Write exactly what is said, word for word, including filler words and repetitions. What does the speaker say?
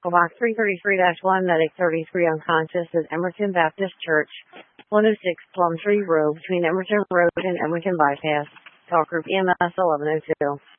Box three thirty-three dash one, Medic thirty-three unconscious at Emerson Baptist Church, one oh six Plum Tree Road, between Emerson Road and Emerson Bypass. Talk group E M S eleven oh two.